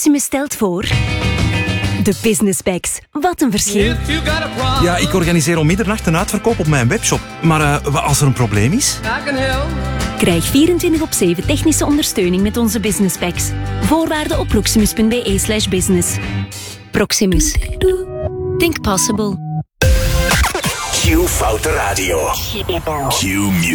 Proximus stelt voor... De Business Bags. Wat een verschil. Ja, ik organiseer om middernacht een uitverkoop op mijn webshop. Maar als er een probleem is... Krijg 24/7 technische ondersteuning met onze Business Bags. Voorwaarden op proximus.be/business. Proximus. Think possible. Q Foute Radio. Q Music.